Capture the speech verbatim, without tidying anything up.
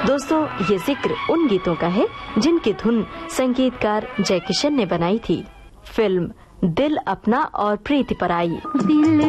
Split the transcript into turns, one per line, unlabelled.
दोस्तों, ये जिक्र उन गीतों का है जिनकी धुन संगीतकार जय किशन ने बनाई थी। फिल्म दिल अपना और प्रीति पराई।